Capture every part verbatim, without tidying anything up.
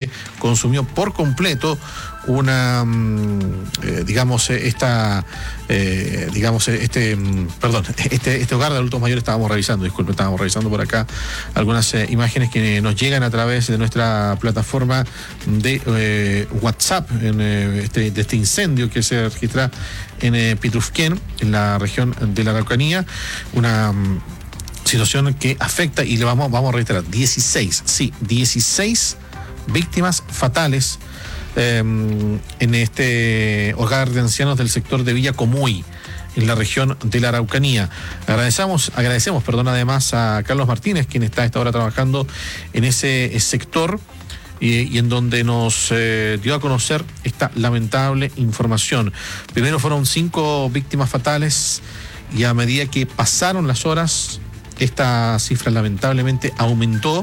consumió por completo una, eh, digamos, esta, eh, digamos, este, perdón, este, este hogar de adultos mayores. Estábamos revisando, disculpe, estábamos revisando por acá algunas eh, imágenes que nos llegan a través de nuestra plataforma de eh, WhatsApp en, eh, este, de este incendio que se registra en eh, Pitrufquén, en la región de la Araucanía. Una um, situación que afecta, y le vamos, vamos a reiterar, dieciséis, sí, dieciséis víctimas fatales eh, en este hogar de ancianos del sector de Villa Comuy, en la región de la Araucanía. Agradecemos, agradecemos, perdón, además a Carlos Martínez, quien está a esta hora trabajando en ese sector y, y en donde nos eh, dio a conocer esta lamentable información. Primero fueron cinco víctimas fatales y a medida que pasaron las horas, esta cifra lamentablemente aumentó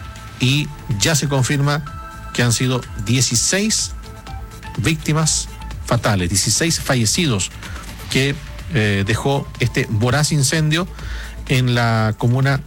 y ya se confirma que han sido dieciséis víctimas fatales, dieciséis fallecidos que eh, dejó este voraz incendio en la comuna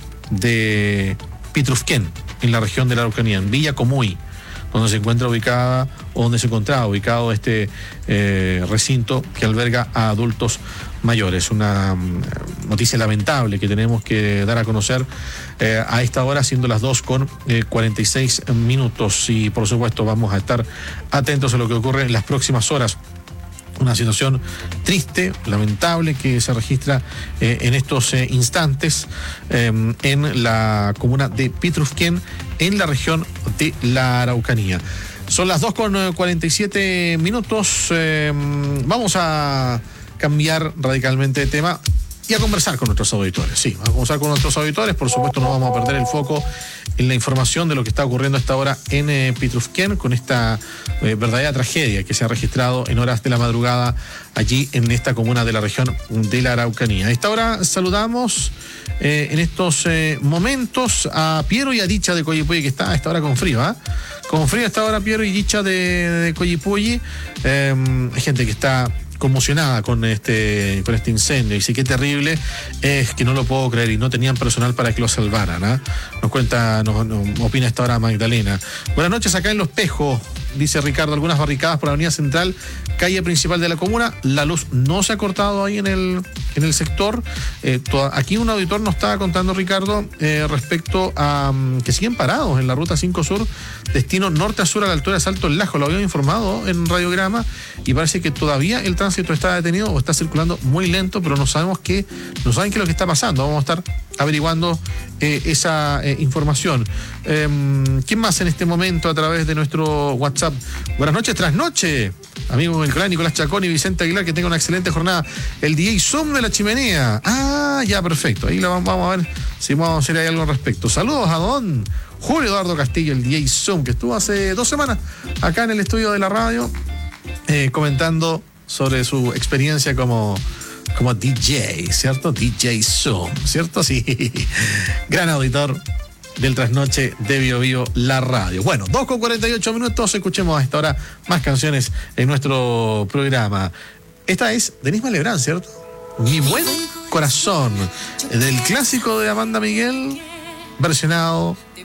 de Pitrufquén, en la región de la Araucanía, en Villa Comuy, donde se encuentra ubicada, o donde se encontraba ubicado este eh, recinto que alberga a adultos mayores. Una um, noticia lamentable que tenemos que dar a conocer eh, a esta hora, siendo las dos con cuarenta y seis minutos, y por supuesto vamos a estar atentos a lo que ocurre en las próximas horas. Una situación triste, lamentable, que se registra eh, en estos eh, instantes eh, en la comuna de Pitrufquén, en la región de la Araucanía. Son las dos con cuarenta y siete minutos. Eh, vamos a cambiar radicalmente de tema y a conversar con nuestros auditores. Sí, vamos a conversar con nuestros auditores. Por supuesto, no vamos a perder el foco en la información de lo que está ocurriendo a esta hora en eh, Pitrufquén, con esta eh, verdadera tragedia que se ha registrado en horas de la madrugada allí en esta comuna de la región de la Araucanía. A esta hora saludamos eh, en estos eh, momentos a Piero y a Dicha de Coyipulli, que está a esta hora con frío, ¿ah? ¿eh? Con frío a esta hora Piero y Dicha de, de Coyipulli. Eh, hay gente que está conmocionada con este con este incendio, y sí, qué terrible es, que no lo puedo creer, y no tenían personal para que lo salvaran, ¿eh? Nos cuenta, nos, nos opina esta hora Magdalena. Buenas noches, acá en Los Pejos, dice Ricardo, algunas barricadas por la avenida central, calle principal de la comuna. La luz no se ha cortado ahí en el en el sector. Eh, toda, aquí un auditor nos estaba contando, Ricardo, eh, respecto a um, que siguen parados en la ruta cinco Sur, destino norte a sur, a la altura de Salto El Lajo. Lo habíamos informado en Radiograma, y parece que todavía el tránsito está detenido o está circulando muy lento, pero no sabemos qué, no saben qué es lo que está pasando. Vamos a estar averiguando eh, esa eh, información. Eh, ¿Quién más en este momento a través de nuestro WhatsApp? Buenas noches, trasnoche. Amigos del canal, Nicolás Chacón y Vicente Aguilar, que tenga una excelente jornada. El D J Zoom de la chimenea. Ah, ya, perfecto. Ahí lo vamos, vamos a ver si vamos a hacer ahí algo al respecto. Saludos a don Julio Eduardo Castillo, el D J Zoom, que estuvo hace dos semanas acá en el estudio de la radio, eh, comentando sobre su experiencia como, como D J, ¿cierto? D J Zoom, ¿cierto? Sí. Gran auditor del trasnoche de Bio Bio, la radio. Bueno, dos con cuarenta y ocho minutos, escuchemos a esta hora más canciones en nuestro programa. Esta es Denise Malebrán, ¿cierto? Mi buen corazón, del clásico de Amanda Miguel, versionado